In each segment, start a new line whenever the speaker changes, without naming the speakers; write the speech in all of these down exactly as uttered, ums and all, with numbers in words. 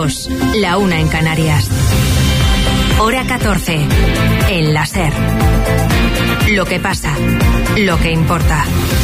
dos, la una en Canarias. Hora catorce, en la SER. Lo que pasa, lo que importa.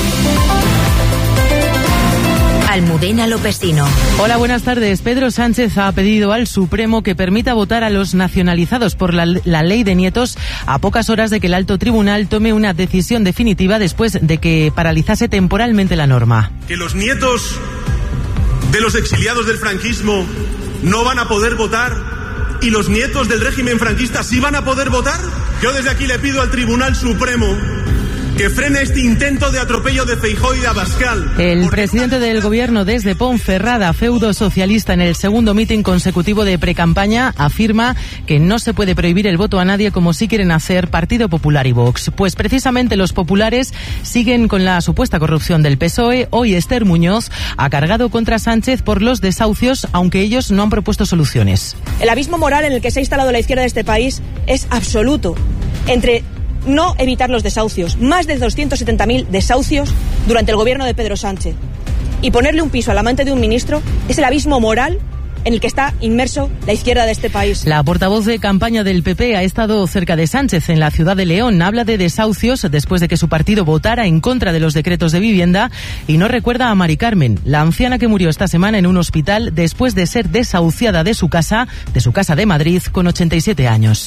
Almudena Lopesino.
Hola, buenas tardes. Pedro Sánchez ha pedido al Supremo que permita votar a los nacionalizados por la, la ley de nietos a pocas horas de que el alto tribunal tome una decisión definitiva después de que paralizase temporalmente la norma.
Que los nietos de los exiliados del franquismo no van a poder votar y los nietos del régimen franquista sí van a poder votar. Yo desde aquí le pido al Tribunal Supremo que frene este intento de atropello de Feijóo y de Abascal.
El presidente del gobierno desde Ponferrada, feudo socialista, en el segundo mitin consecutivo de precampaña, afirma que no se puede prohibir el voto a nadie como sí quieren hacer Partido Popular y Vox. Pues precisamente los populares siguen con la supuesta corrupción del P S O E. Hoy Esther Muñoz ha cargado contra Sánchez por los desahucios, aunque ellos no han propuesto soluciones.
El abismo moral en el que se ha instalado la izquierda de este país es absoluto. Entre no evitar los desahucios, más de doscientos setenta mil desahucios durante el gobierno de Pedro Sánchez, y ponerle un piso al amante de un ministro, es el abismo moral en el que está inmerso la izquierda de este país.
La portavoz de campaña del P P ha estado cerca de Sánchez en la ciudad de León. Habla de desahucios después de que su partido votara en contra de los decretos de vivienda y no recuerda a Mari Carmen, la anciana que murió esta semana en un hospital después de ser desahuciada de su casa, de su casa de Madrid, con ochenta y siete años.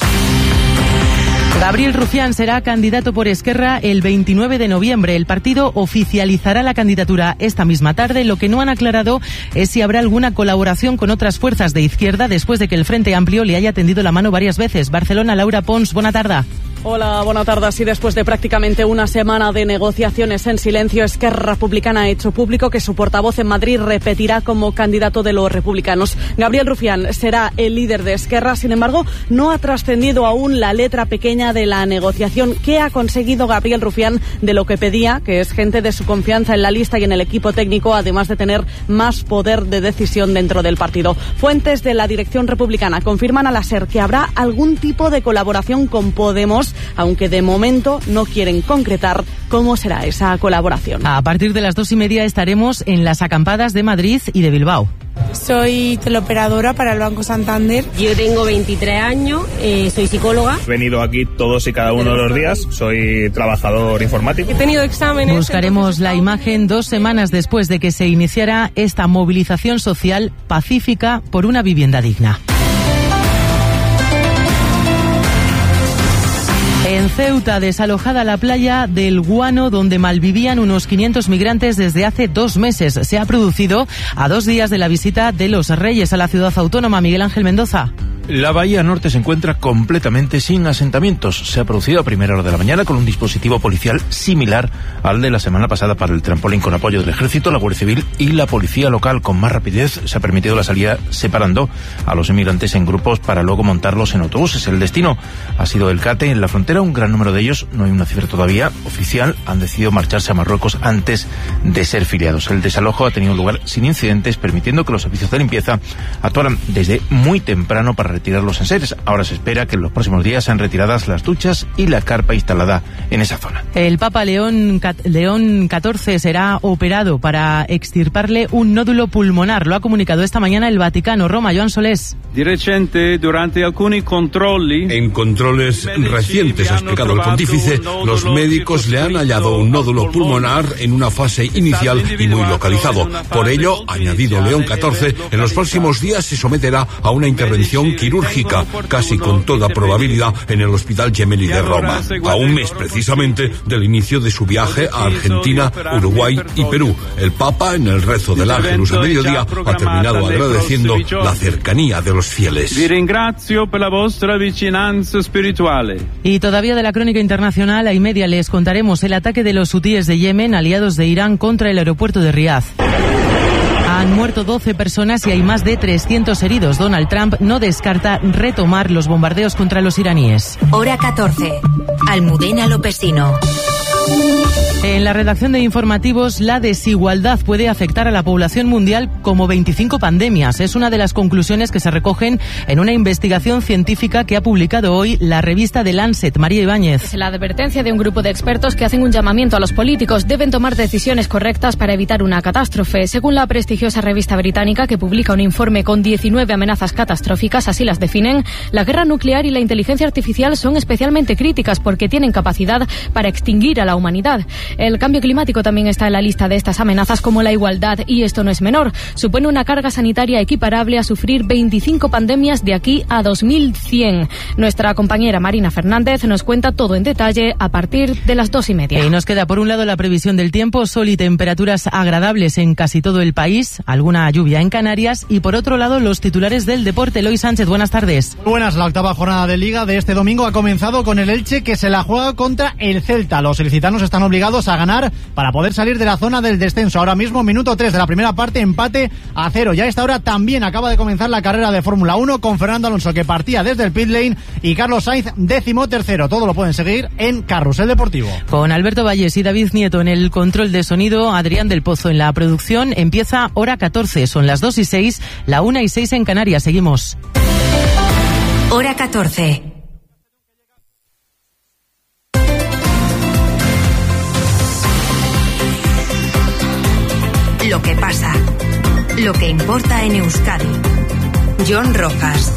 Gabriel Rufián será candidato por Esquerra el veintinueve de noviembre. El partido oficializará la candidatura esta misma tarde. Lo que no han aclarado es si habrá alguna colaboración con otras fuerzas de izquierda después de que el Frente Amplio le haya tendido la mano varias veces. Barcelona, Laura Pons, buena tarde.
Hola, buena tarde. Así, después de prácticamente una semana de negociaciones en silencio, Esquerra Republicana ha hecho público que su portavoz en Madrid repetirá como candidato de los republicanos. Gabriel Rufián será el líder de Esquerra. Sin embargo, no ha trascendido aún la letra pequeña de la negociación. ¿Qué ha conseguido Gabriel Rufián de lo que pedía, que es gente de su confianza en la lista y en el equipo técnico, además de tener más poder de decisión dentro del partido? Fuentes de la dirección republicana confirman a la SER que habrá algún tipo de colaboración con Podemos, aunque de momento no quieren concretar cómo será esa colaboración.
A partir de las dos y media estaremos en las acampadas de Madrid y de Bilbao.
Soy teleoperadora para el Banco Santander.
Yo tengo veintitrés años, eh, soy psicóloga.
He venido aquí todos y cada uno de los días, soy trabajador informático.
He tenido exámenes.
Buscaremos la imagen dos semanas después de que se iniciara esta movilización social pacífica por una vivienda digna. En Ceuta, desalojada la playa del Guano, donde malvivían unos quinientos migrantes desde hace dos meses. Se ha producido a dos días de la visita de los Reyes a la ciudad autónoma. Miguel Ángel Mendoza.
La bahía norte se encuentra completamente sin asentamientos. Se ha producido a primera hora de la mañana con un dispositivo policial similar al de la semana pasada para el trampolín, con apoyo del Ejército, la Guardia Civil y la Policía Local. Con más rapidez se ha permitido la salida separando a los inmigrantes en grupos para luego montarlos en autobuses. El destino ha sido el Cate, en la frontera. Un gran número de ellos, no hay una cifra todavía oficial, han decidido marcharse a Marruecos antes de ser filiados. El desalojo ha tenido lugar sin incidentes, permitiendo que los servicios de limpieza actuaran desde muy temprano para retirar los enseres. Ahora se espera que en los próximos días sean retiradas las duchas y la carpa instalada en esa zona.
El Papa León, León catorce será operado para extirparle un nódulo pulmonar. Lo ha comunicado esta mañana el Vaticano. Roma, Joan Solés.
Di recente, durante alcuni controlli,
en controles recientes, ha explicado el pontífice, los médicos le han hallado un nódulo pulmonar en una fase inicial y muy localizado. Por ello, añadido León catorce, en los próximos días se someterá a una intervención quirúrgica, casi con toda probabilidad en el Hospital Gemelli de Roma, a un mes precisamente del inicio de su viaje a Argentina, Uruguay y Perú. El Papa, en el rezo del Ángelus a mediodía, ha terminado agradeciendo la cercanía de los fieles.
Vi ringrazio per la vostra vicinanza spirituale.
Y todavía de la crónica internacional, a y media les contaremos el ataque de los hutíes de Yemen, aliados de Irán, contra el aeropuerto de Riad. Han muerto doce personas y hay más de trescientos heridos. Donald Trump no descarta retomar los bombardeos contra los iraníes.
Hora catorce. Almudena Lopesino.
En la redacción de informativos, la desigualdad puede afectar a la población mundial como veinticinco pandemias. Es una de las conclusiones que se recogen en una investigación científica que ha publicado hoy la revista The Lancet. María Ibáñez.
Es la advertencia de un grupo de expertos que hacen un llamamiento a los políticos. Deben tomar decisiones correctas para evitar una catástrofe. Según la prestigiosa revista británica, que publica un informe con diecinueve amenazas catastróficas, así las definen, la guerra nuclear y la inteligencia artificial son especialmente críticas porque tienen capacidad para extinguir a la humanidad. El cambio climático también está en la lista de estas amenazas, como la igualdad, y esto no es menor. Supone una carga sanitaria equiparable a sufrir veinticinco pandemias de aquí a dos mil cien. Nuestra compañera Marina Fernández nos cuenta todo en detalle a partir de las dos y media.
Y nos queda por un lado la previsión del tiempo, sol y temperaturas agradables en casi todo el país, alguna lluvia en Canarias, y por otro lado los titulares del deporte. Eloy Sánchez, buenas tardes.
Buenas, la octava jornada de Liga de este domingo ha comenzado con el Elche, que se la juega contra el Celta. Los ilicitanos están obligados a ganar para poder salir de la zona del descenso. Ahora mismo, minuto tres de la primera parte, empate a cero. Ya a esta hora también acaba de comenzar la carrera de Fórmula uno con Fernando Alonso, que partía desde el pit lane, y Carlos Sainz, décimo tercero. Todo lo pueden seguir en Carrusel Deportivo.
Con Alberto Valles y David Nieto en el control de sonido, Adrián del Pozo en la producción. Empieza hora catorce, son las dos y seis, la una y seis en Canarias. Seguimos.
Hora catorce. Lo que pasa, lo que importa en Euskadi. Jon Rojas.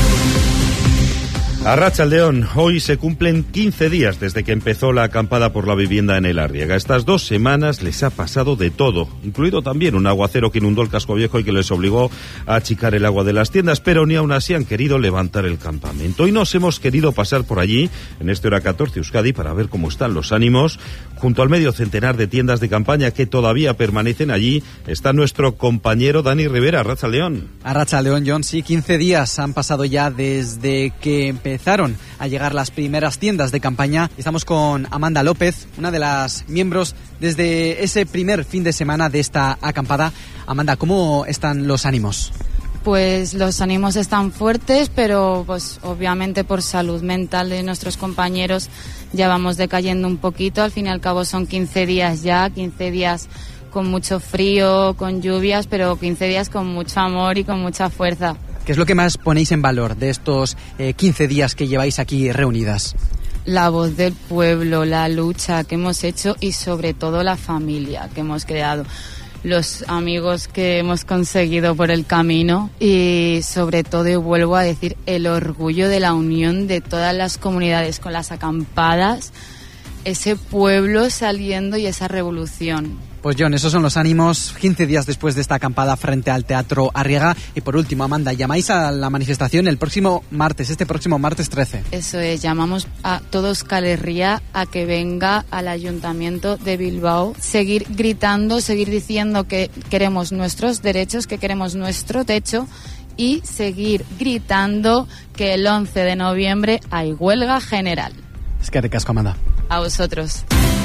Arratsaldeon, hoy se cumplen quince días desde que empezó la acampada por la vivienda en el Arriaga. Estas dos semanas les ha pasado de todo, incluido también un aguacero que inundó el casco viejo y que les obligó a achicar el agua de las tiendas, pero ni aún así han querido levantar el campamento. Hoy nos hemos querido pasar por allí, en este Hora catorce Euskadi, para ver cómo están los ánimos. Junto al medio centenar de tiendas de campaña que todavía permanecen allí, está nuestro compañero Dani Rivera. Arratsaldeon.
Arratsaldeon, John, sí, quince días han pasado ya desde que empezó Empezaron a llegar las primeras tiendas de campaña. Estamos con Amanda López, una de las miembros desde ese primer fin de semana de esta acampada. Amanda, ¿cómo están los ánimos?
Pues los ánimos están fuertes, pero pues obviamente por salud mental de nuestros compañeros ya vamos decayendo un poquito. Al fin y al cabo son quince días ya, quince días con mucho frío, con lluvias, pero quince días con mucho amor y con mucha fuerza.
¿Qué es lo que más ponéis en valor de estos eh, quince días que lleváis aquí reunidas?
La voz del pueblo, la lucha que hemos hecho y sobre todo la familia que hemos creado, los amigos que hemos conseguido por el camino y sobre todo, y vuelvo a decir, el orgullo de la unión de todas las comunidades con las acampadas, ese pueblo saliendo y esa revolución.
Pues John, esos son los ánimos quince días después de esta acampada frente al Teatro Arriaga. Y por último, Amanda, llamáis a la manifestación el próximo martes, este próximo martes trece.
Eso es, llamamos a todo Euskal Herria a que venga al Ayuntamiento de Bilbao, seguir gritando, seguir diciendo que queremos nuestros derechos, que queremos nuestro techo y seguir gritando que el once de noviembre hay huelga general.
Es que ricasco, Amanda.
A vosotros.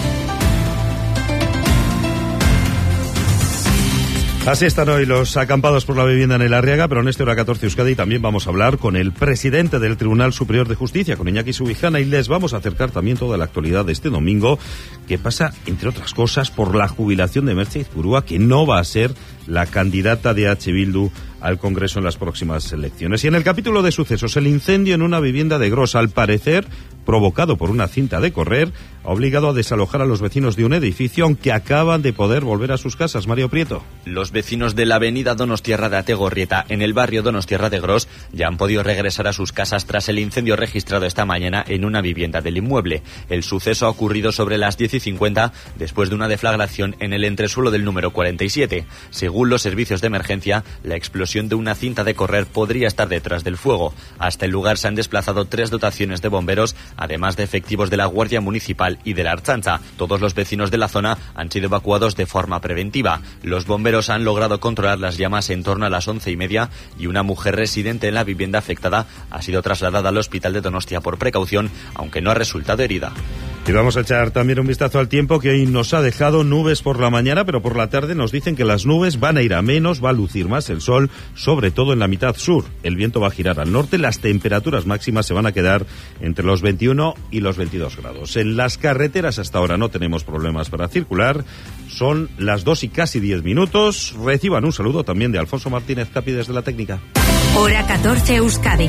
Así están hoy los acampados por la vivienda en el Arriaga, pero en este Hora catorce Euskadi también vamos a hablar con el presidente del Tribunal Superior de Justicia, con Iñaki Subijana, y les vamos a acercar también toda la actualidad de este domingo, que pasa, entre otras cosas, por la jubilación de Merche Izpurua, que no va a ser la candidata de H. Bildu al Congreso en las próximas elecciones. Y en el capítulo de sucesos, el incendio en una vivienda de Gros, al parecer provocado por una cinta de correr, ha obligado a desalojar a los vecinos de un edificio, aunque acaban de poder volver a sus casas. Mario Prieto.
Los vecinos de la avenida Donostierra de Ategorrieta, en el barrio Donostierra de Gros, ya han podido regresar a sus casas tras el incendio registrado esta mañana en una vivienda del inmueble. El suceso ha ocurrido sobre las diez y cincuenta, después de una deflagración en el entresuelo del número cuarenta y siete. Según los servicios de emergencia, la explosión de una cinta de correr podría estar detrás del fuego. Hasta el lugar se han desplazado tres dotaciones de bomberos, además de efectivos de la Guardia Municipal y de la Ertzaintza. Todos los vecinos de la zona han sido evacuados de forma preventiva. Los bomberos han logrado controlar las llamas en torno a las once y media y una mujer residente en la vivienda afectada ha sido trasladada al hospital de Donostia por precaución, aunque no ha resultado herida.
Y vamos a echar también un vistazo al tiempo, que hoy nos ha dejado nubes por la mañana, pero por la tarde nos dicen que las nubes van a ir a menos, va a lucir más el sol, sobre todo en la mitad sur. El viento va a girar al norte, las temperaturas máximas se van a quedar entre los veintiuno y los veintidós grados. En las carreteras hasta ahora no tenemos problemas para circular. Son las dos y casi diez minutos. Reciban un saludo también de Alfonso Martínez Capi desde la técnica.
Hora catorce Euskadi.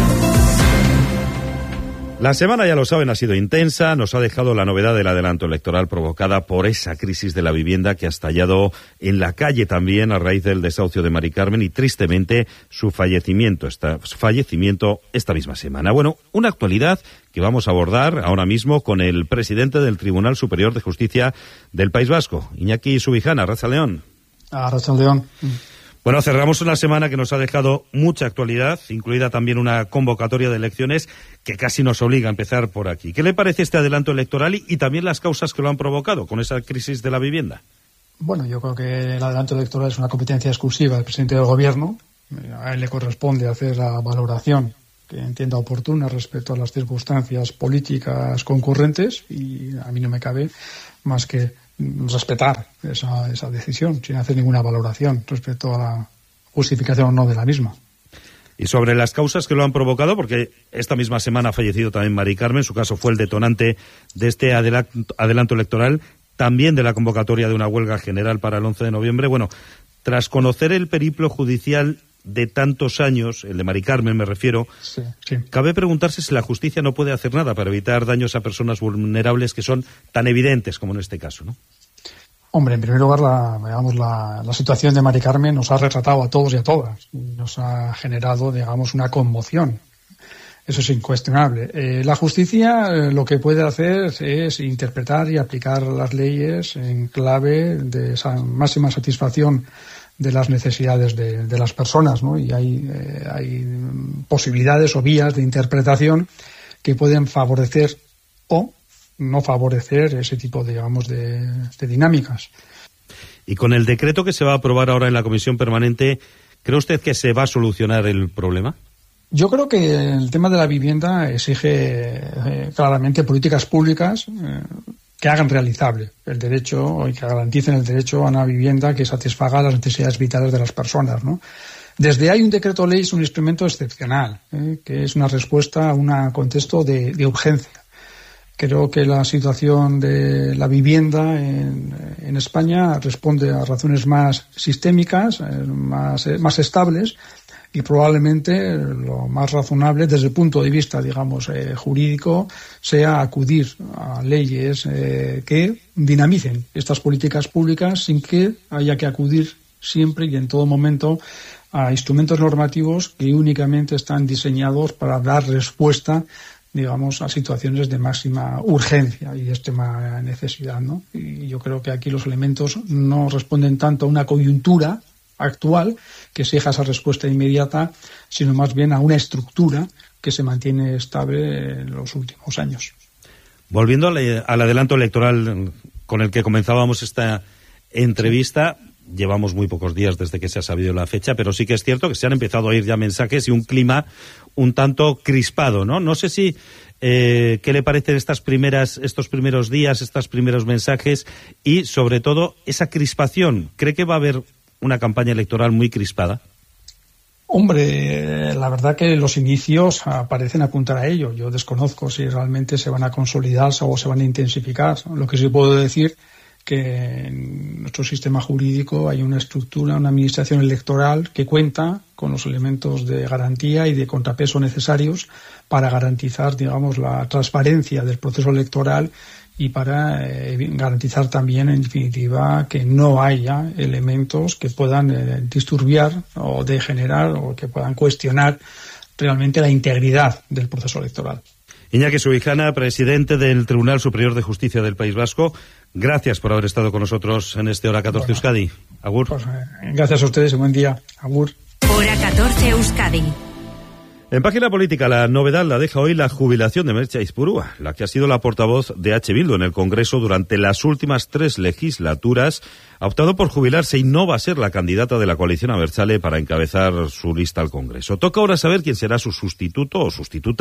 La semana, ya lo saben, ha sido intensa. Nos ha dejado la novedad del adelanto electoral provocada por esa crisis de la vivienda que ha estallado en la calle también a raíz del desahucio de Mari Carmen y, tristemente, su fallecimiento esta, su fallecimiento esta misma semana. Bueno, una actualidad que vamos a abordar ahora mismo con el presidente del Tribunal Superior de Justicia del País Vasco, Iñaki Subijana. Arratsaldeon.
Arratsaldeon.
Bueno, cerramos una semana que nos ha dejado mucha actualidad, incluida también una convocatoria de elecciones que casi nos obliga a empezar por aquí. ¿Qué le parece este adelanto electoral y, y también las causas que lo han provocado con esa crisis de la vivienda?
Bueno, yo creo que el adelanto electoral es una competencia exclusiva del presidente del Gobierno. A él le corresponde hacer la valoración que entienda oportuna respecto a las circunstancias políticas concurrentes y a mí no me cabe más que respetar esa, esa decisión sin hacer ninguna valoración respecto a la justificación o no de la misma.
Y sobre las causas que lo han provocado, porque esta misma semana ha fallecido también Mari Carmen, su caso fue el detonante de este adelanto, adelanto electoral, también de la convocatoria de una huelga general para el once de noviembre. Bueno, tras conocer el periplo judicial de tantos años, el de Mari Carmen me refiero,
sí, sí.
Cabe preguntarse si la justicia no puede hacer nada para evitar daños a personas vulnerables que son tan evidentes como en este caso, ¿no?
Hombre, en primer lugar, la, digamos, la, la situación de Mari Carmen nos ha retratado a todos y a todas. Nos ha generado, digamos, una conmoción. Eso es incuestionable. Eh, la justicia eh, lo que puede hacer es interpretar y aplicar las leyes en clave de esa máxima satisfacción de las necesidades de, de las personas, ¿no? Y hay, eh, hay posibilidades o vías de interpretación que pueden favorecer o no favorecer ese tipo, de, digamos, de, de dinámicas.
Y con el decreto que se va a aprobar ahora en la Comisión Permanente, ¿cree usted que se va a solucionar el problema?
Yo creo que el tema de la vivienda exige eh, claramente políticas públicas eh, que hagan realizable el derecho y que garanticen el derecho a una vivienda que satisfaga las necesidades vitales de las personas, ¿no? Desde ahí un decreto ley es un instrumento excepcional, ¿eh? que es una respuesta a un contexto de, de urgencia. Creo que la situación de la vivienda en, en España responde a razones más sistémicas, eh, más, eh, más estables, y probablemente lo más razonable desde el punto de vista, digamos, eh, jurídico, sea acudir a leyes eh, que dinamicen estas políticas públicas sin que haya que acudir siempre y en todo momento a instrumentos normativos que únicamente están diseñados para dar respuesta, digamos, a situaciones de máxima urgencia y de extrema necesidad, ¿no? Y yo creo que aquí los elementos no responden tanto a una coyuntura actual que exija esa respuesta inmediata, sino más bien a una estructura que se mantiene estable en los últimos años.
Volviendo al, al adelanto electoral con el que comenzábamos esta entrevista, llevamos muy pocos días desde que se ha sabido la fecha, pero sí que es cierto que se han empezado a oír ya mensajes y un clima un tanto crispado, ¿no? No sé si eh, qué le parecen estas primeras, estos primeros días, estos primeros mensajes y, sobre todo, esa crispación. ¿Cree que va a haber una campaña electoral muy crispada?
Hombre, la verdad que los inicios parecen apuntar a ello. Yo desconozco si realmente se van a consolidar o se van a intensificar. Lo que sí puedo decir que en nuestro sistema jurídico hay una estructura, una administración electoral que cuenta con los elementos de garantía y de contrapeso necesarios para garantizar, digamos, la transparencia del proceso electoral y para eh, garantizar también, en definitiva, que no haya elementos que puedan eh, disturbiar o degenerar o que puedan cuestionar realmente la integridad del proceso electoral.
Iñaki Subijana, presidente del Tribunal Superior de Justicia del País Vasco, gracias por haber estado con nosotros en este Hora catorce bueno, Euskadi. Agur.
Pues, eh, gracias a ustedes y buen día. Agur.
Hora catorce Euskadi.
En página política, la novedad la deja hoy la jubilación de Merche Aizpurua, la que ha sido la portavoz de H. Bildu en el Congreso durante las últimas tres legislaturas. Ha optado por jubilarse y no va a ser la candidata de la coalición abertzale para encabezar su lista al Congreso. Toca ahora saber quién será su sustituto o sustituta.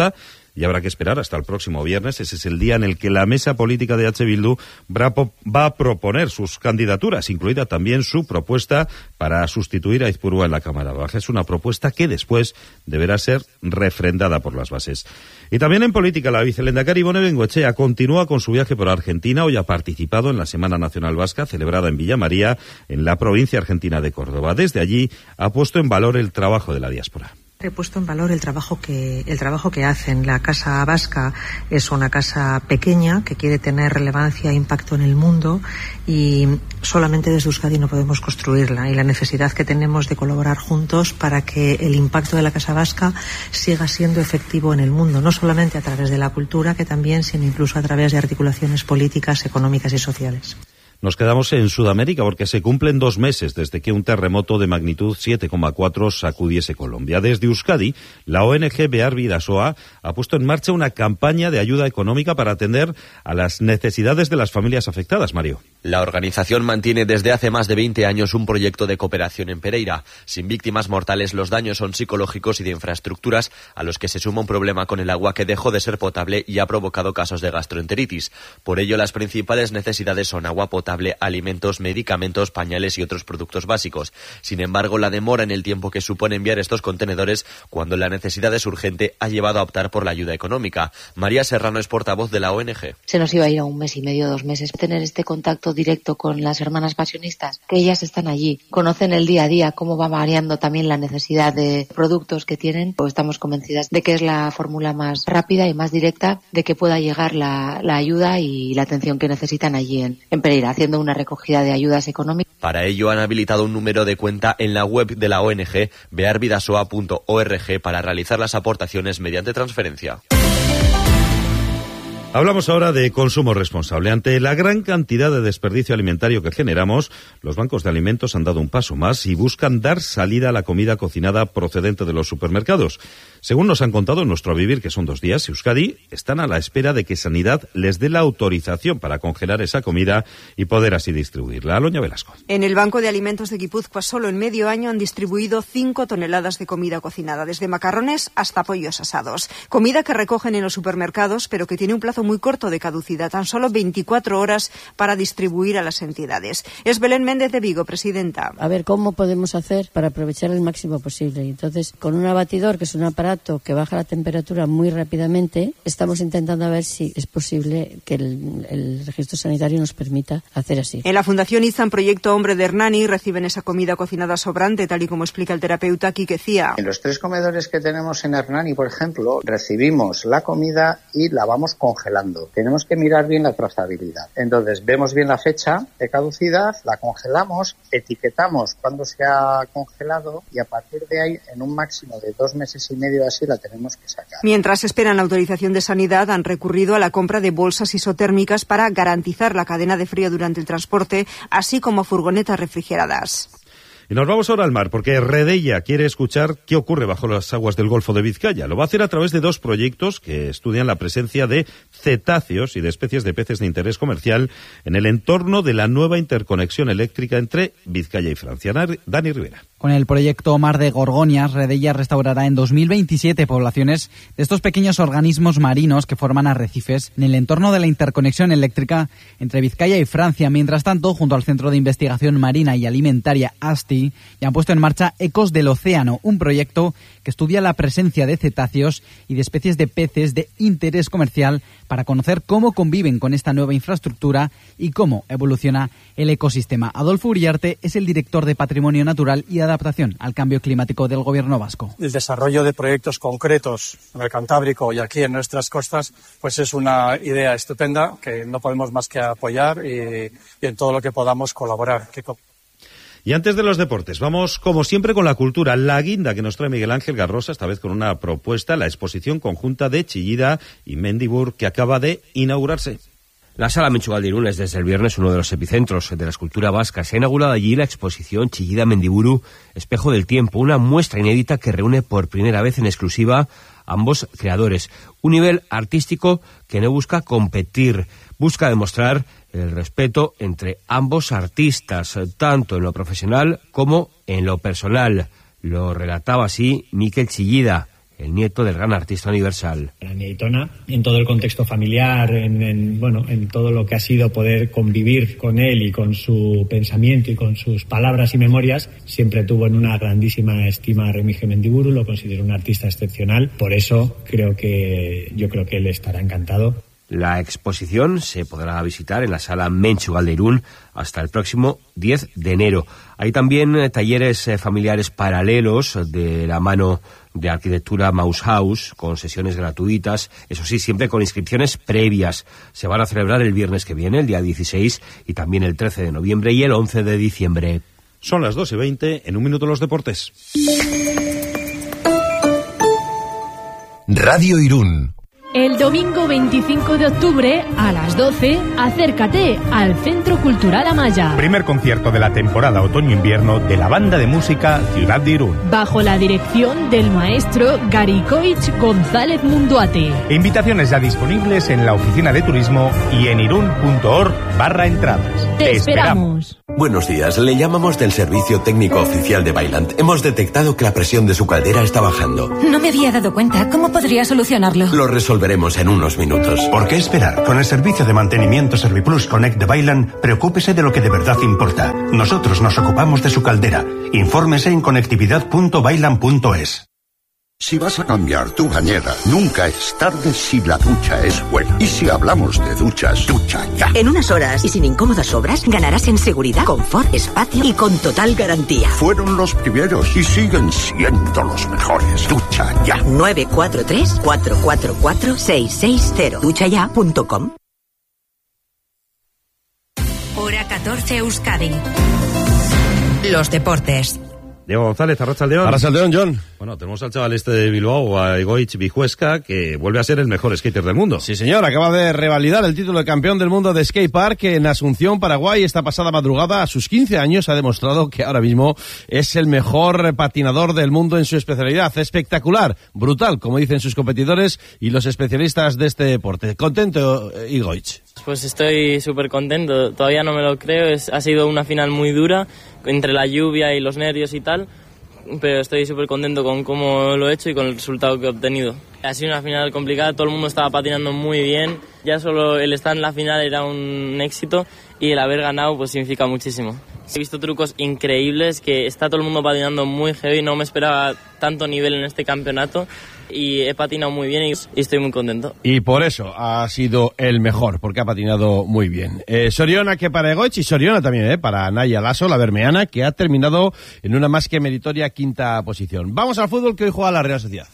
y habrá que esperar hasta el próximo viernes. Ese es el día en el que la mesa política de H. Bildu va a proponer sus candidaturas, incluida también su propuesta para sustituir a Izpurua en la Cámara Baja. Es una propuesta que después deberá ser refrendada por las bases. Y también en política, la vicelehendakari Ibone Bengoechea continúa con su viaje por Argentina. Hoy ha participado en la Semana Nacional Vasca, celebrada en Villa María, en la provincia argentina de Córdoba. Desde allí ha puesto en valor el trabajo de la diáspora.
He puesto en valor el trabajo que el trabajo que hacen. La Casa Vasca es una casa pequeña que quiere tener relevancia e impacto en el mundo y solamente desde Euskadi no podemos construirla, y la necesidad que tenemos de colaborar juntos para que el impacto de la Casa Vasca siga siendo efectivo en el mundo, no solamente a través de la cultura, que también, sino incluso a través de articulaciones políticas, económicas y sociales.
Nos quedamos en Sudamérica porque se cumplen dos meses desde que un terremoto de magnitud siete coma cuatro sacudiese Colombia. Desde Euskadi, la O N G Behar Bidasoa ha puesto en marcha una campaña de ayuda económica para atender a las necesidades de las familias afectadas, Mario.
La organización mantiene desde hace más de veinte años un proyecto de cooperación en Pereira. Sin víctimas mortales, los daños son psicológicos y de infraestructuras, a los que se suma un problema con el agua que dejó de ser potable y ha provocado casos de gastroenteritis. Por ello, las principales necesidades son agua potable, alimentos, medicamentos, pañales y otros productos básicos. Sin embargo, la demora en el tiempo que supone enviar estos contenedores, cuando la necesidad es urgente, ha llevado a optar por la ayuda económica. María Serrano es portavoz de la O N G.
Se nos iba a ir a un mes y medio, dos meses. Tener este contacto directo con las hermanas pasionistas, que ellas están allí, conocen el día a día, cómo va variando también la necesidad de productos que tienen, pues estamos convencidas de que es la fórmula más rápida y más directa de que pueda llegar la, la ayuda y la atención que necesitan allí en, en Pereira, haciendo una recogida de ayudas económicas.
Para ello han habilitado un número de cuenta en la web de la O N G, beharbidasoa punto org, para realizar las aportaciones mediante transferencia.
Hablamos ahora de consumo responsable. Ante la gran cantidad de desperdicio alimentario que generamos, los bancos de alimentos han dado un paso más y buscan dar salida a la comida cocinada procedente de los supermercados. Según nos han contado en Nuestro Vivir, que son dos días, Euskadi están a la espera de que Sanidad les dé la autorización para congelar esa comida y poder así distribuirla. Aloña Velasco.
En el Banco de Alimentos de Guipúzcoa solo en medio año han distribuido cinco toneladas de comida cocinada, desde macarrones hasta pollos asados. Comida que recogen en los supermercados, pero que tiene un plazo muy corto de caducidad, tan solo veinticuatro horas para distribuir a las entidades. Es Belén Méndez de Vigo, presidenta.
A ver, ¿cómo podemos hacer para aprovechar el máximo posible? Entonces, con un abatidor, que es un aparato que baja la temperatura muy rápidamente, estamos intentando a ver si es posible que el, el registro sanitario nos permita hacer así.
En la Fundación Izan Proyecto Hombre de Hernani reciben esa comida cocinada sobrante, tal y como explica el terapeuta Quique Cía.
En los tres comedores que tenemos en Hernani, por ejemplo, recibimos la comida y la vamos congelando. Tenemos que mirar bien la trazabilidad. Entonces, vemos bien la fecha de caducidad, la congelamos, etiquetamos cuándo se ha congelado y a partir de ahí, en un máximo de dos meses y medio así, la tenemos que sacar.
Mientras esperan la autorización de Sanidad, han recurrido a la compra de bolsas isotérmicas para garantizar la cadena de frío durante el transporte, así como furgonetas refrigeradas.
Y nos vamos ahora al mar, porque Redella quiere escuchar qué ocurre bajo las aguas del Golfo de Vizcaya. Lo va a hacer a través de dos proyectos que estudian la presencia de cetáceos y de especies de peces de interés comercial en el entorno de la nueva interconexión eléctrica entre Vizcaya y Francia. Dani Rivera.
Con el proyecto Mar de Gorgonias, Redella restaurará en dos mil veintisiete poblaciones de estos pequeños organismos marinos que forman arrecifes en el entorno de la interconexión eléctrica entre Vizcaya y Francia. Mientras tanto, junto al Centro de Investigación Marina y Alimentaria ASTI, ya han puesto en marcha Ecos del Océano, un proyecto que estudia la presencia de cetáceos y de especies de peces de interés comercial para conocer cómo conviven con esta nueva infraestructura y cómo evoluciona el ecosistema. Adolfo Uriarte es el director de Patrimonio Natural y Adaptación al Cambio Climático del Gobierno vasco.
El desarrollo de proyectos concretos en el Cantábrico y aquí en nuestras costas, pues es una idea estupenda que no podemos más que apoyar y, y en todo lo que podamos colaborar.
Y antes de los deportes, vamos como siempre con la cultura, la guinda que nos trae Miguel Ángel Garrosa, esta vez con una propuesta, la exposición conjunta de Chillida y Mendibur, que acaba de inaugurarse.
La Sala Menchugal de Irún es desde el viernes uno de los epicentros de la escultura vasca. Se ha inaugurado allí la exposición Chillida Mendiburu, Espejo del Tiempo, una muestra inédita que reúne por primera vez en exclusiva ambos creadores. Un nivel artístico que no busca competir, busca demostrar el respeto entre ambos artistas, tanto en lo profesional como en lo personal. Lo relataba así Miquel Chillida el nieto del gran artista universal.
Ennio Aitona, en todo el contexto familiar, en, en, bueno, en todo lo que ha sido poder convivir con él y con su pensamiento y con sus palabras y memorias, siempre tuvo en una grandísima estima a Remigio Mendiburu, lo considero un artista excepcional, por eso creo que yo creo que él estará encantado.
La exposición se podrá visitar en la sala Menchugal de Irún hasta el próximo diez de enero. Hay también eh, talleres eh, familiares paralelos de la mano de Arquitectura Maus House, con sesiones gratuitas, eso sí, siempre con inscripciones previas. Se van a celebrar el viernes que viene, el día dieciséis, y también el trece de noviembre y el once de diciembre.
Son las dos y veinte, en un minuto los deportes.
Radio Irún.
El domingo veinticinco de octubre, a las doce, acércate al Centro Cultural Amaya.
Primer concierto de la temporada otoño-invierno de la banda de música Ciudad de Irún.
Bajo la dirección del maestro Garikoich González Munduate.
Invitaciones ya disponibles en la oficina de turismo y en irún.org barra entradas.
Te esperamos.
Buenos días, le llamamos del Servicio Técnico Oficial de Vaillant. Hemos detectado que la presión de su caldera está bajando.
No me había dado cuenta. ¿Cómo podría solucionarlo?
Lo resolveremos en unos minutos.
¿Por qué esperar? Con el servicio de mantenimiento Serviplus Connect de Vaillant, preocúpese de lo que de verdad importa. Nosotros nos ocupamos de su caldera. Infórmese en conectividad punto vaillant punto es.
Si vas a cambiar tu bañera, nunca es tarde si la ducha es buena. Y si hablamos de duchas, ducha ya.
En unas horas y sin incómodas obras, ganarás en seguridad, confort, espacio y con total garantía.
Fueron los primeros y siguen siendo los mejores. Ducha ya.
nueve cuatro tres, cuatro cuatro cuatro, seis seis cero. ducha ya punto com.
Hora catorce Euskadi. Los deportes.
Diego González, Arratsaldeón.
Arratsaldeón, John.
Bueno, tenemos al chaval este de Bilbao, a Egoich Bijuesca, que vuelve a ser el mejor skater del mundo.
Sí, señor, acaba de revalidar el título de campeón del mundo de skatepark en Asunción, Paraguay. Esta pasada madrugada, a sus quince años, ha demostrado que ahora mismo es el mejor patinador del mundo en su especialidad. Espectacular, brutal, como dicen sus competidores y los especialistas de este deporte. ¿Contento, Egoich?
Pues estoy súper contento, todavía no me lo creo, es, ha sido una final muy dura, entre la lluvia y los nervios y tal, pero estoy súper contento con cómo lo he hecho y con el resultado que he obtenido. Ha sido una final complicada, todo el mundo estaba patinando muy bien, ya solo el estar en la final era un éxito y el haber ganado pues significa muchísimo. He visto trucos increíbles, que está todo el mundo patinando muy heavy, no me esperaba tanto nivel en este campeonato y he patinado muy bien y estoy muy contento.
Y por eso ha sido el mejor, porque ha patinado muy bien. Eh, Soriona que para Egoich y Soriona también, eh, para Naya Lasso, la bermeana, que ha terminado en una más que meritoria quinta posición. Vamos al fútbol, que hoy juega la Real Sociedad.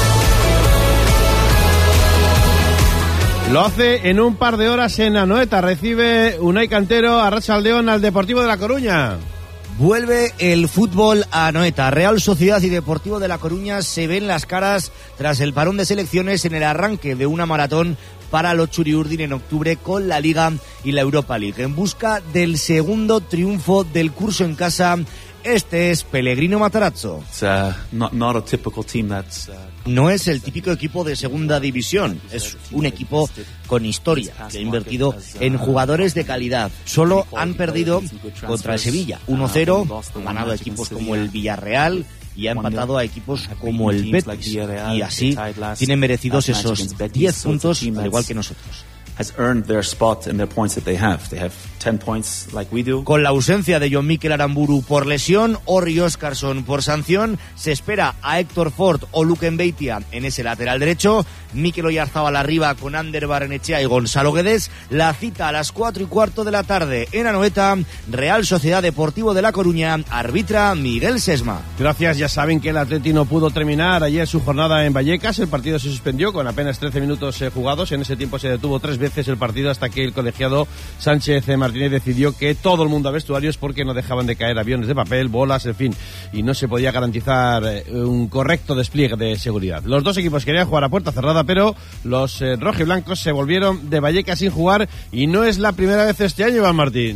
Lo hace en un par de horas en Anoeta. Recibe Unai Cantero, Arratsaldeón, al Deportivo de La Coruña.
Vuelve el fútbol a Anoeta. Real Sociedad y Deportivo de La Coruña se ven las caras tras el parón de selecciones en el arranque de una maratón para los Churiurdin en octubre con la Liga y la Europa League. En busca del segundo triunfo del curso en casa, este es Pellegrino Matarazzo.
Uh, not, not a typical team that's, uh...
No es el típico equipo de segunda división, es un equipo con historia, que ha invertido en jugadores de calidad. Solo han perdido contra el Sevilla uno cero, han ganado a equipos como el Villarreal y ha empatado a equipos como el Betis. Y así tienen merecidos esos diez puntos, al igual que nosotros.
Has earned their spot and their points that they have. They have ten points like we do.
Con la ausencia de John Mikel Aramburu por lesión, Ori Óscarsson por sanción, se espera a Héctor Ford o Luke Mbeitia en ese lateral derecho, Mikel Oyarzábal arriba con Ander Barrenechea y Gonzalo Guedes. La cita a las cuatro y cuarto de la tarde en Anoeta, Real Sociedad Deportivo de La Coruña, arbitra Miguel Sesma.
Gracias, ya saben que el Atleti no pudo terminar ayer su jornada en Vallecas, el partido se suspendió con apenas trece minutos eh, jugados, en ese tiempo se detuvo tres veces el partido hasta que el colegiado Sánchez Martínez decidió que todo el mundo a vestuarios porque no dejaban de caer aviones de papel, bolas, en fin, y no se podía garantizar un correcto despliegue de seguridad. Los dos equipos querían jugar a puerta cerrada, pero los eh, rojiblancos se volvieron de Vallecas sin jugar y no es la primera vez este año, Iván Martín.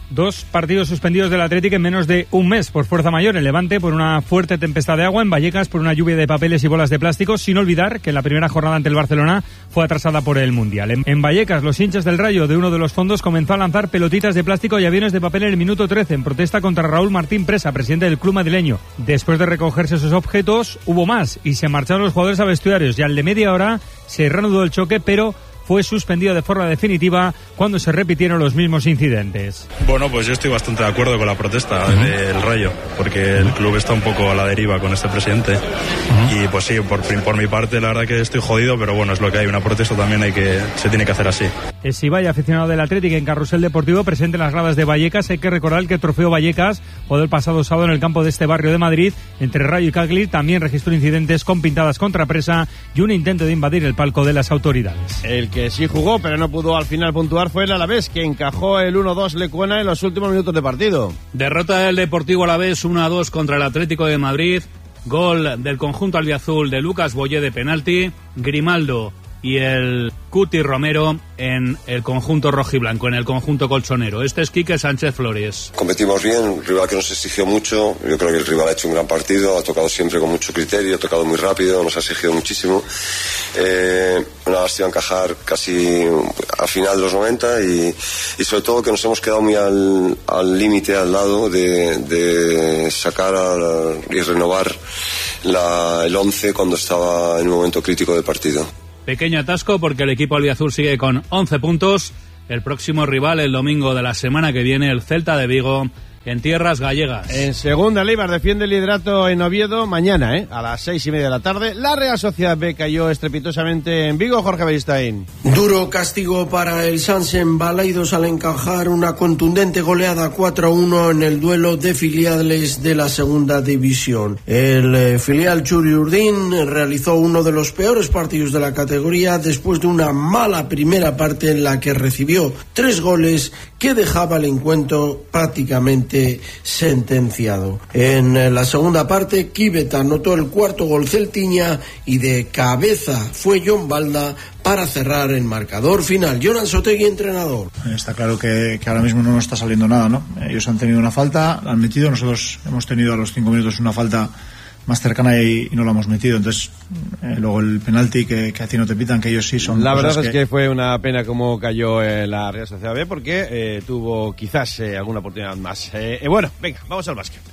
Dos partidos suspendidos del Atlético en menos de un mes por fuerza mayor. En Levante por una fuerte tempestad de agua, en Vallecas por una lluvia de papeles y bolas de plástico, sin olvidar que la primera jornada ante el Barcelona fue atrasada por el Mundial. En, en Vallecas, los hinchas del Rayo de uno de los fondos comenzó a lanzar pelotitas de plástico y aviones de papel en el minuto trece en protesta contra Raúl Martín Presa, presidente del club madrileño. Después de recogerse esos objetos, hubo más y se marcharon los jugadores a vestuarios. Y al de media hora se reanudó el choque, pero fue suspendido de forma definitiva cuando se repitieron los mismos incidentes.
Bueno, pues yo estoy bastante de acuerdo con la protesta uh-huh. del Rayo, porque el club está un poco a la deriva con este presidente. Uh-huh. Y pues sí, por, por mi parte la verdad que estoy jodido, pero bueno, es lo que hay, una protesta también hay que, se tiene que hacer así.
Es Ibai, aficionado del Atlético en Carrusel Deportivo, presente en las gradas de Vallecas. Hay que recordar que el trofeo Vallecas jugó el pasado sábado en el campo de este barrio de Madrid entre Rayo y Cagliari. También registró incidentes con pintadas contra Presa y un intento de invadir el palco de las autoridades.
El que sí jugó pero no pudo al final puntuar fue el Alavés, que encajó el uno dos Lecuona en los últimos minutos de partido.
Derrota del Deportivo Alavés uno a dos contra el Atlético de Madrid. Gol del conjunto albiazul de Lucas Boyé de penalti, Grimaldo y el Cuti Romero en el conjunto rojiblanco, en el conjunto colchonero. Este es Quique Sánchez Flores.
Competimos bien, un rival que nos exigió mucho. Yo creo que el rival ha hecho un gran partido, ha tocado siempre con mucho criterio, ha tocado muy rápido, nos ha exigido muchísimo. Eh, una lástima encajar casi a final de los noventa y, y sobre todo que nos hemos quedado muy al límite, al, al lado de, de sacar a, y renovar la, el once cuando estaba en un momento crítico del partido.
Pequeño atasco porque el equipo albiazul sigue con once puntos. El próximo rival el domingo de la semana que viene, el Celta de Vigo, en tierras gallegas.
En segunda, el Eibar defiende el liderato en Oviedo mañana, ¿eh? A las seis y media de la tarde. La Real Sociedad B cayó estrepitosamente en Vigo. Jorge Beristain.
Duro castigo para el Sansen Balaidos al encajar una contundente goleada cuatro a uno en el duelo de filiales de la segunda división. El eh, filial Churi Urdin realizó uno de los peores partidos de la categoría después de una mala primera parte en la que recibió tres goles que dejaba el encuentro prácticamente sentenciado. En la segunda parte, Kibet anotó el cuarto gol celtiña y de cabeza fue John Balda para cerrar el marcador final. Jonan Sotegui, entrenador.
Está claro que, que ahora mismo no nos está saliendo nada, ¿no? Ellos han tenido una falta, la han metido, nosotros hemos tenido a los cinco minutos una falta más cercana y, y no lo hemos metido. Entonces, eh, luego el penalti que, que a ti no te pitan, que ellos sí son.
La verdad es que...
que
fue una pena cómo cayó eh, la Real Sociedad B, porque eh, tuvo quizás eh, alguna oportunidad más. Eh, eh, bueno, venga, vamos al básquet.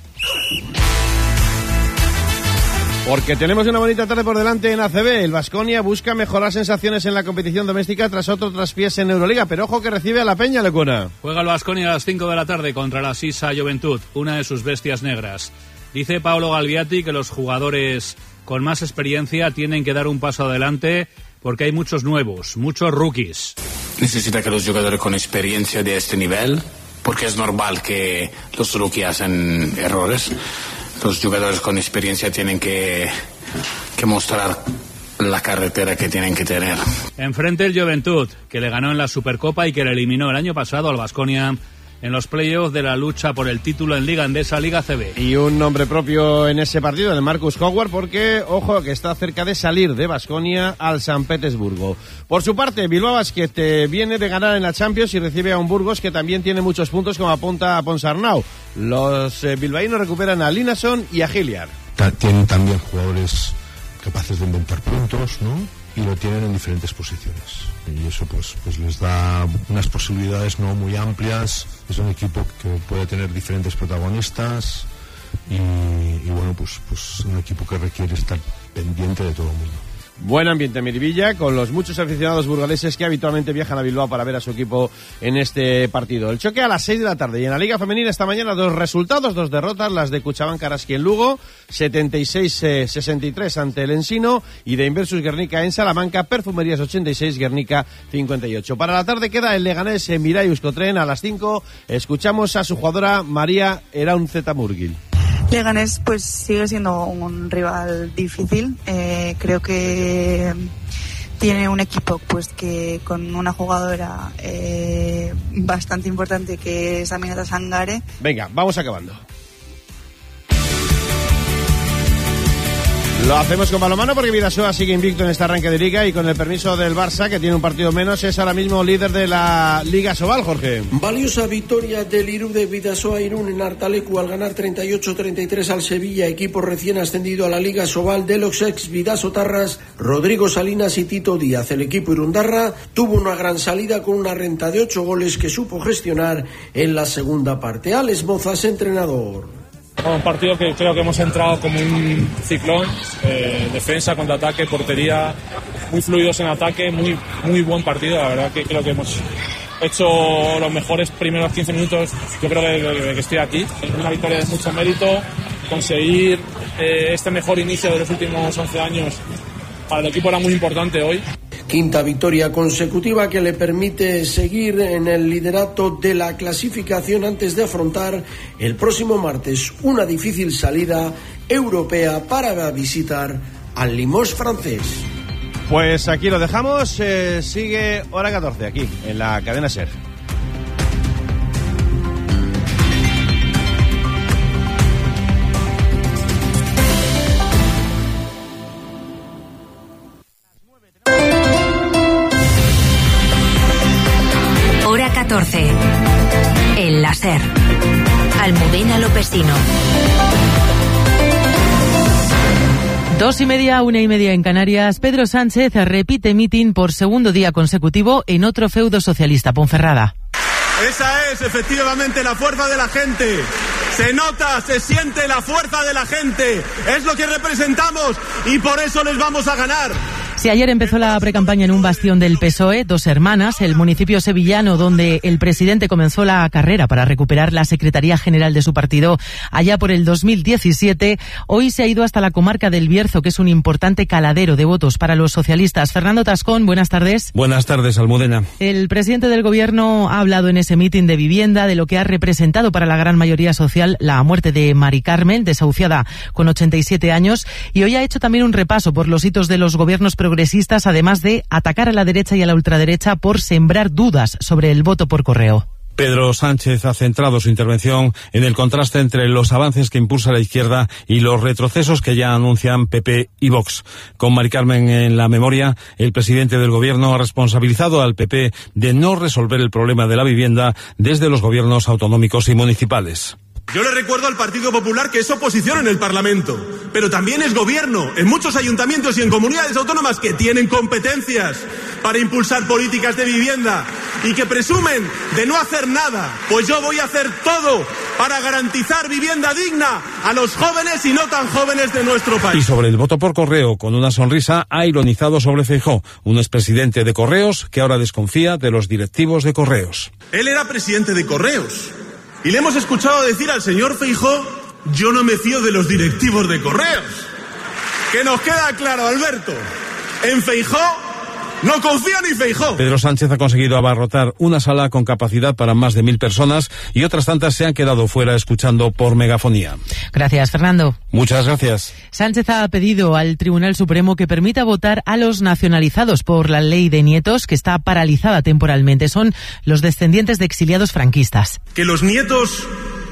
Porque tenemos una bonita tarde por delante en A C B. El Baskonia busca mejorar sensaciones en la competición doméstica tras otro traspiés en Euroliga. Pero ojo que recibe a la Peña, Lecuna.
Juega el Baskonia a las cinco de la tarde contra la Sisa Juventud, una de sus bestias negras. Dice Paolo Galviati que los jugadores con más experiencia tienen que dar un paso adelante porque hay muchos nuevos, muchos rookies.
Necesita que los jugadores con experiencia de este nivel, porque es normal que los rookies hacen errores. Los jugadores con experiencia tienen que, que mostrar la carretera que tienen que tener.
Enfrente el Juventud, que le ganó en la Supercopa y que le eliminó el año pasado al Baskonia en los playoffs de la lucha por el título en Liga Endesa, Liga C B.
Y un nombre propio en ese partido, el Marcus Howard, porque, ojo, que está cerca de salir de Baskonia al San Petersburgo. Por su parte, Bilbao Basket eh, viene de ganar en la Champions y recibe a un Burgos que también tiene muchos puntos, como apunta a Ponsarnau. Los eh, bilbaínos recuperan a Linason y a Hilliard.
Tienen también jugadores capaces de inventar puntos, ¿no? Y lo tienen en diferentes posiciones. Y eso pues pues les da unas posibilidades no muy amplias. Es un equipo que puede tener diferentes protagonistas y, y bueno, pues pues un equipo que requiere estar pendiente de todo el mundo.
Buen ambiente en Miribilla, con los muchos aficionados burgaleses que habitualmente viajan a Bilbao para ver a su equipo en este partido. El choque a las seis de la tarde. Y en la Liga Femenina esta mañana dos resultados, dos derrotas, las de Cuchabán Karaski en Lugo, setenta y seis sesenta y tres ante el Ensino, y de Inversus Guernica en Salamanca, Perfumerías ochenta y seis, Guernica cincuenta y ocho. Para la tarde queda el Leganés en Mirai Euskotren a las cinco. Escuchamos a su jugadora María Eraunzetamurgil.
Leganés pues sigue siendo un rival difícil. Eh, creo que tiene un equipo pues que con una jugadora eh, bastante importante que es Aminata Sangare.
Venga, vamos acabando. Lo hacemos con balonmano porque Bidasoa sigue invicto en este arranque de Liga y con el permiso del Barça, que tiene un partido menos, es ahora mismo líder de la Liga Sobal, Jorge.
Valiosa victoria del Irún de Bidasoa Irún en Artalecu al ganar treinta y ocho treinta y tres al Sevilla, equipo recién ascendido a la Liga Sobal de los ex Bidasotarras Rodrigo Salinas y Tito Díaz. El equipo irundarra tuvo una gran salida con una renta de ocho goles que supo gestionar en la segunda parte. Alex Mozas, entrenador.
Un partido que creo que hemos entrado como un ciclón, eh, defensa, contraataque, portería, muy fluidos en ataque, muy, muy buen partido. La verdad que creo que hemos hecho los mejores primeros quince minutos, yo creo que, que estoy aquí. Una victoria de mucho mérito, conseguir eh, este mejor inicio de los últimos once años para el equipo era muy importante hoy.
Quinta victoria consecutiva que le permite seguir en el liderato de la clasificación antes de afrontar el próximo martes una difícil salida europea para visitar al Limoges francés.
Pues aquí lo dejamos, eh, sigue hora catorce aquí en la cadena SER.
catorce. El láser. Almudena Lopesino.
Dos y media, una y media en Canarias. Pedro Sánchez repite mitin por segundo día consecutivo en otro feudo socialista, Ponferrada.
Esa es efectivamente la fuerza de la gente. Se nota, se siente la fuerza de la gente. Es lo que representamos y por eso les vamos a ganar.
Si ayer empezó la precampaña en un bastión del P S O E, Dos Hermanas, el municipio sevillano donde el presidente comenzó la carrera para recuperar la Secretaría General de su partido allá por el dos mil diecisiete, hoy se ha ido hasta la comarca del Bierzo, que es un importante caladero de votos para los socialistas. Fernando Tascón, buenas tardes.
Buenas tardes, Almudena.
El presidente del gobierno ha hablado en ese mitin de vivienda de lo que ha representado para la gran mayoría social la muerte de Mari Carmen, desahuciada con ochenta y siete años, y hoy ha hecho también un repaso por los hitos de los gobiernos progresistas, además de atacar a la derecha y a la ultraderecha por sembrar dudas sobre el voto por correo.
Pedro Sánchez ha centrado su intervención en el contraste entre los avances que impulsa la izquierda y los retrocesos que ya anuncian P P y Vox. Con Mari Carmen en la memoria, el presidente del gobierno ha responsabilizado al P P de no resolver el problema de la vivienda desde los gobiernos autonómicos y municipales.
Yo le recuerdo al Partido Popular que es oposición en el Parlamento, pero también es gobierno en muchos ayuntamientos y en comunidades autónomas que tienen competencias para impulsar políticas de vivienda y que presumen de no hacer nada. Pues yo voy a hacer todo para garantizar vivienda digna a los jóvenes y no tan jóvenes de nuestro país.
Y sobre el voto por correo, con una sonrisa, ha ironizado sobre Feijóo, un expresidente de Correos que ahora desconfía de los directivos de Correos.
Él era presidente de Correos. Y le hemos escuchado decir al señor Feijóo, yo no me fío de los directivos de Correos. Que nos queda claro, Alberto, en Feijóo no confía ni Feijóo.
Pedro Sánchez ha conseguido abarrotar una sala con capacidad para más de mil personas y otras tantas se han quedado fuera escuchando por megafonía.
Gracias, Fernando.
Muchas gracias.
Sánchez ha pedido al Tribunal Supremo que permita votar a los nacionalizados por la ley de nietos, que está paralizada temporalmente. Son los descendientes de exiliados franquistas.
Que los nietos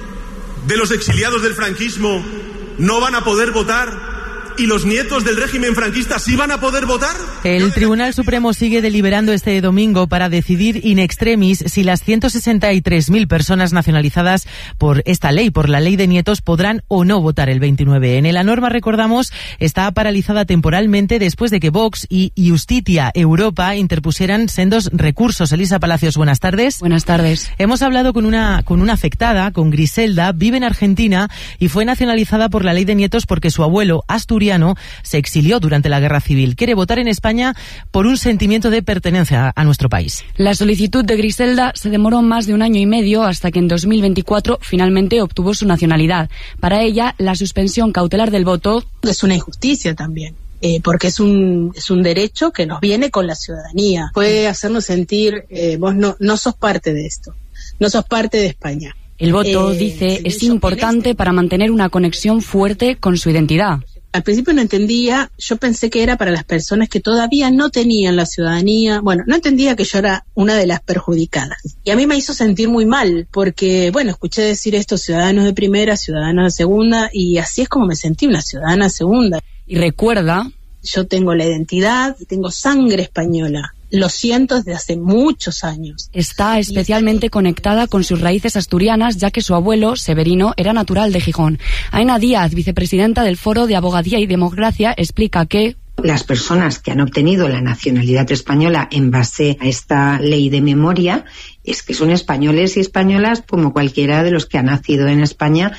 de los exiliados del franquismo no van a poder votar y los nietos del régimen franquista sí van a poder votar.
El Tribunal Supremo sigue deliberando este domingo para decidir in extremis si las ciento sesenta y tres mil personas nacionalizadas por esta ley, por la ley de nietos, podrán o no votar el veintinueve ene. La norma, recordamos, está paralizada temporalmente después de que Vox y Justitia Europa interpusieran sendos recursos. Elisa Palacios, buenas tardes.
Buenas tardes.
Hemos hablado con una, con una afectada, con Griselda, vive en Argentina y fue nacionalizada por la ley de nietos porque su abuelo, asturiano, se exilió durante la Guerra Civil. Quiere votar en España por un sentimiento de pertenencia a nuestro país.
La solicitud de Griselda se demoró más de un año y medio hasta que en dos mil veinticuatro finalmente obtuvo su nacionalidad. Para ella, la suspensión cautelar del voto
es una injusticia también. Eh, porque es un es un derecho que nos viene con la ciudadanía. Puede hacernos sentir, eh, vos no, no sos parte de esto, no sos parte de España.
El voto, eh, dice, es importante para mantener una conexión fuerte con su identidad.
Al principio no entendía, yo pensé que era para las personas que todavía no tenían la ciudadanía. Bueno, no entendía que yo era una de las perjudicadas. Y a mí me hizo sentir muy mal, porque, bueno, escuché decir esto, ciudadanos de primera, ciudadanos de segunda, y así es como me sentí, una ciudadana segunda.
Y recuerda:
yo tengo la identidad, tengo sangre española. Lo siento desde hace muchos años.
Está especialmente conectada con sus raíces asturianas, ya que su abuelo, Severino, era natural de Gijón. Aina Díaz, vicepresidenta del Foro de Abogacía y Democracia, explica que
las personas que han obtenido la nacionalidad española en base a esta ley de memoria es que son españoles y españolas como cualquiera de los que ha nacido en España,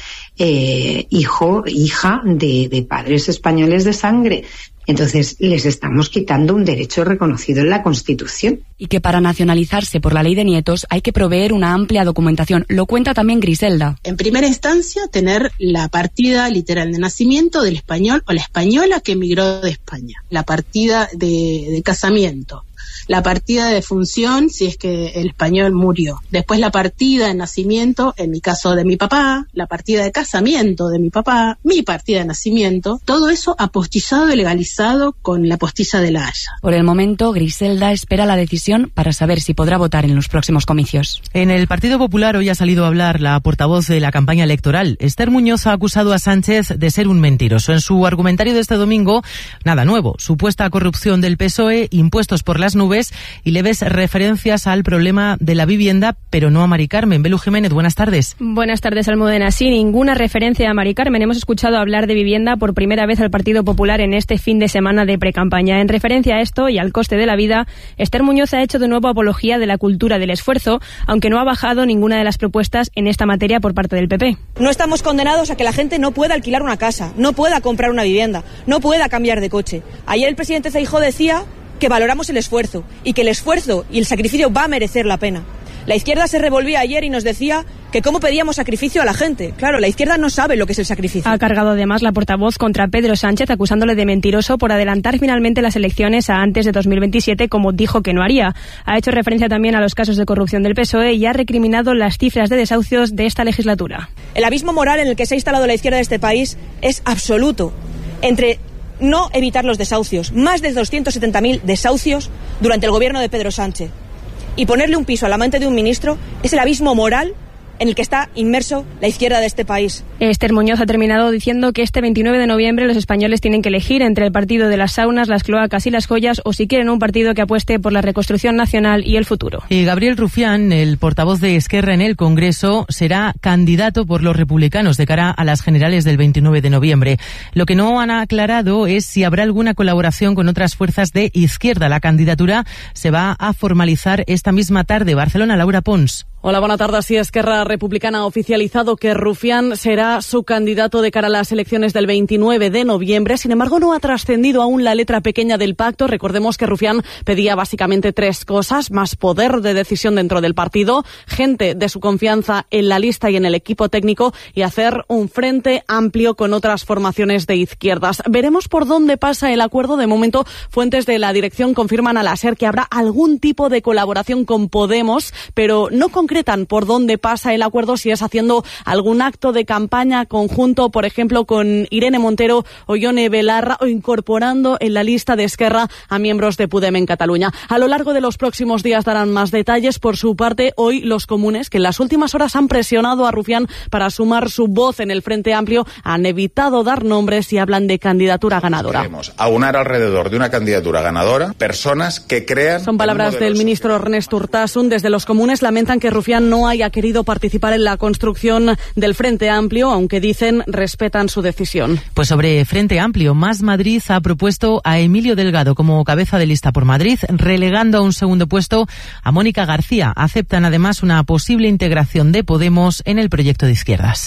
eh, hijo, hija de, de padres españoles de sangre. Entonces, les estamos quitando un derecho reconocido en la Constitución.
Y que para nacionalizarse por la ley de nietos hay que proveer una amplia documentación. Lo cuenta también Griselda.
En primera instancia, tener la partida literal de nacimiento del español o la española que emigró de España. La partida de, de casamiento. La partida de defunción, si es que el español murió. Después la partida de nacimiento, en mi caso de mi papá, la partida de casamiento de mi papá, mi partida de nacimiento, todo eso apostillado y legalizado con la postilla de la Haya.
Por el momento, Griselda espera la decisión para saber si podrá votar en los próximos comicios.
En el Partido Popular hoy ha salido a hablar la portavoz de la campaña electoral. Esther Muñoz ha acusado a Sánchez de ser un mentiroso. En su argumentario de este domingo, nada nuevo. Supuesta corrupción del P S O E, impuestos por las nubes y leves referencias al problema de la vivienda, pero no a Mari Carmen. Belu Jiménez, buenas tardes.
Buenas tardes, Almudena. Sí, ninguna referencia a Mari Carmen. Hemos escuchado hablar de vivienda por primera vez al Partido Popular en este fin de semana de precampaña. En referencia a esto y al coste de la vida, Esther Muñoz ha hecho de nuevo apología de la cultura del esfuerzo, aunque no ha bajado ninguna de las propuestas en esta materia por parte del P P.
No estamos condenados a que la gente no pueda alquilar una casa, no pueda comprar una vivienda, no pueda cambiar de coche. Ayer el presidente Feijóo decía que valoramos el esfuerzo y que el esfuerzo y el sacrificio va a merecer la pena. La izquierda se revolvía ayer y nos decía que cómo pedíamos sacrificio a la gente. Claro, la izquierda no sabe lo que es el sacrificio.
Ha cargado además la portavoz contra Pedro Sánchez, acusándole de mentiroso por adelantar finalmente las elecciones a antes de dos mil veintisiete, como dijo que no haría. Ha hecho referencia también a los casos de corrupción del P S O E y ha recriminado las cifras de desahucios de esta legislatura.
El abismo moral en el que se ha instalado la izquierda de este país es absoluto. Entre no evitar los desahucios, más de doscientos setenta mil desahucios durante el gobierno de Pedro Sánchez, y ponerle un piso al amante de un ministro, es el abismo moral en el que está inmerso la izquierda de este país.
Esther Muñoz ha terminado diciendo que este veintinueve de noviembre los españoles tienen que elegir entre el partido de las saunas, las cloacas y las joyas, o si quieren un partido que apueste por la reconstrucción nacional y el futuro.
Y Gabriel Rufián, el portavoz de Esquerra en el Congreso, será candidato por los republicanos de cara a las generales del veintinueve de noviembre. Lo que no han aclarado es si habrá alguna colaboración con otras fuerzas de izquierda. La candidatura se va a formalizar esta misma tarde. Barcelona, Laura Pons.
Hola, buenas tardes. Sí, Esquerra Republicana ha oficializado que Rufián será su candidato de cara a las elecciones del veintinueve de noviembre. Sin embargo, no ha trascendido aún la letra pequeña del pacto. Recordemos que Rufián pedía básicamente tres cosas: más poder de decisión dentro del partido, gente de su confianza en la lista y en el equipo técnico, y hacer un frente amplio con otras formaciones de izquierdas. Veremos por dónde pasa el acuerdo. De momento, fuentes de la dirección confirman a la SER que habrá algún tipo de colaboración con Podemos, pero no concretan por dónde pasa el acuerdo, si es haciendo algún acto de campaña conjunto, por ejemplo, con Irene Montero o Ione Belarra, o incorporando en la lista de Esquerra a miembros de Podem en Cataluña. A lo largo de los próximos días darán más detalles. Por su parte, hoy los comunes, que en las últimas horas han presionado a Rufián para sumar su voz en el Frente Amplio, han evitado dar nombres y hablan de candidatura ganadora.
Queremos aunar alrededor de una candidatura ganadora personas que crean...
Son palabras del ministro Ernest Urtasun. Desde los comunes lamentan que Rufián no haya querido participar en la construcción del Frente Amplio, aunque dicen respetan su decisión.
Pues sobre Frente Amplio, Más Madrid ha propuesto a Emilio Delgado como cabeza de lista por Madrid, relegando a un segundo puesto a Mónica García. Aceptan además una posible integración de Podemos en el proyecto de izquierdas.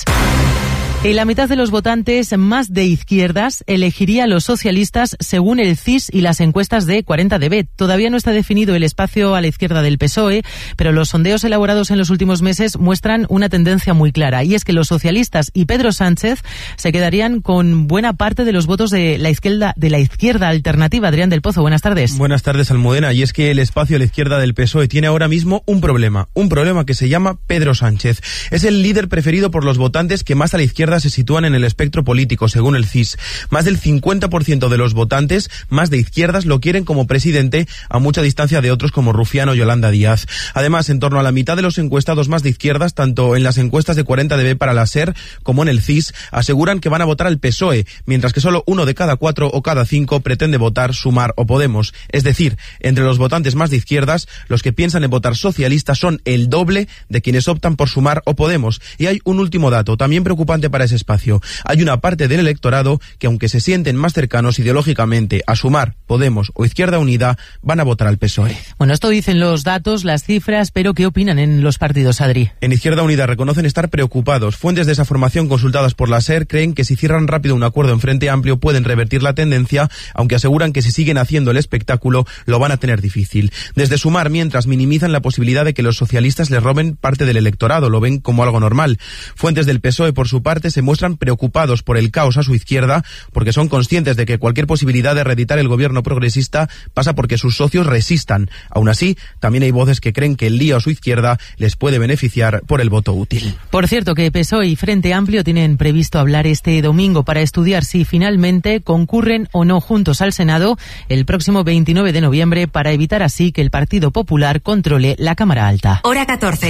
Y la mitad de los votantes más de izquierdas elegiría a los socialistas según el C I S y las encuestas de cuarenta D B. Todavía no está definido el espacio a la izquierda del P S O E, pero los sondeos elaborados en los últimos meses muestran una tendencia muy clara, y es que los socialistas y Pedro Sánchez se quedarían con buena parte de los votos de la izquierda, de la izquierda alternativa. Adrián del Pozo, buenas tardes.
Buenas tardes, Almudena. Y es que el espacio a la izquierda del P S O E tiene ahora mismo un problema, un problema que se llama Pedro Sánchez. Es el líder preferido por los votantes que más a la izquierda izquierda se sitúan en el espectro político, según el C I S. Más del cincuenta por ciento de los votantes, más de izquierdas, lo quieren como presidente, a mucha distancia de otros como Rufián o Yolanda Díaz. Además, en torno a la mitad de los encuestados más de izquierdas, tanto en las encuestas de cuarenta D B para la SER como en el C I S, aseguran que van a votar al P S O E, mientras que solo uno de cada cuatro o cada cinco pretende votar Sumar o Podemos. Es decir, entre los votantes más de izquierdas, los que piensan en votar socialista son el doble de quienes optan por Sumar o Podemos. Y hay un último dato, también preocupante para ese espacio. Hay una parte del electorado que, aunque se sienten más cercanos ideológicamente a Sumar, Podemos o Izquierda Unida, van a votar al P S O E.
Bueno, esto dicen los datos, las cifras, pero ¿qué opinan en los partidos, Adri?
En Izquierda Unida reconocen estar preocupados. Fuentes de esa formación consultadas por la SER creen que si cierran rápido un acuerdo en Frente Amplio pueden revertir la tendencia, aunque aseguran que si siguen haciendo el espectáculo lo van a tener difícil. Desde Sumar, mientras, minimizan la posibilidad de que los socialistas les roben parte del electorado, lo ven como algo normal. Fuentes del P S O E, por su parte, se muestran preocupados por el caos a su izquierda, porque son conscientes de que cualquier posibilidad de reeditar el gobierno progresista pasa porque sus socios resistan. Aún así, también hay voces que creen que el lío a su izquierda les puede beneficiar por el voto útil.
Por cierto, que P S O E y Frente Amplio tienen previsto hablar este domingo para estudiar si finalmente concurren o no juntos al Senado el próximo veintinueve de noviembre, para evitar así que el Partido Popular controle la Cámara Alta.
Hora catorce.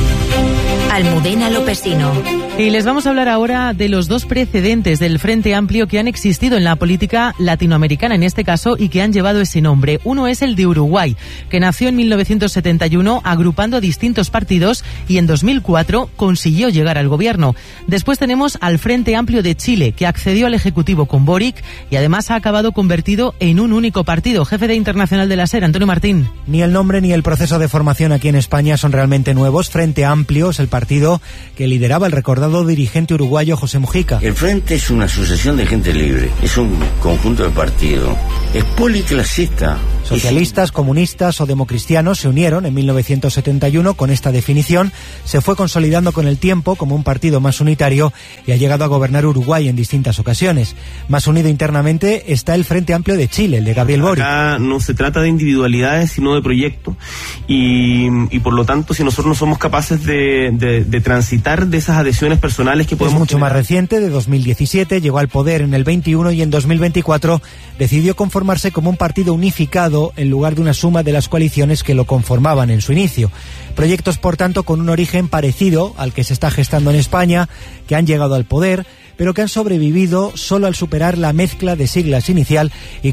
Almudena Lopesino.
Y les vamos a hablar ahora de los dos precedentes del Frente Amplio que han existido en la política latinoamericana, en este caso, y que han llevado ese nombre. Uno es el de Uruguay, que nació en mil novecientos setenta y uno agrupando a distintos partidos y en dos mil cuatro consiguió llegar al gobierno. Después tenemos al Frente Amplio de Chile, que accedió al Ejecutivo con Boric y además ha acabado convertido en un único partido. Jefe de Internacional de la SER, Antonio Martín.
Ni el nombre ni el proceso de formación aquí en España son realmente nuevos. Frente Amplio es el partido que lideraba el recordado dirigente uruguayo José Mujica.
El Frente es una asociación de gente libre, es un conjunto de partidos, es policlasista.
Socialistas, comunistas o democristianos se unieron en mil novecientos setenta y uno con esta definición, se fue consolidando con el tiempo como un partido más unitario y ha llegado a gobernar Uruguay en distintas ocasiones. Más unido internamente está el Frente Amplio de Chile, el de Gabriel Boric.
Acá no se trata de individualidades, sino de proyectos, y, y por lo tanto, si nosotros no somos capaces de, de, de transitar de esas adhesiones personales que podemos...
Es mucho más reciente, de dos mil diecisiete, llegó al poder en el veintiuno y en dos mil veinticuatro decidió conformarse como un partido unificado en lugar de una suma de las coaliciones que lo conformaban en su inicio. Proyectos, por tanto, con un origen parecido al que se está gestando en España, que han llegado al poder, pero que han sobrevivido solo al superar la mezcla de siglas inicial y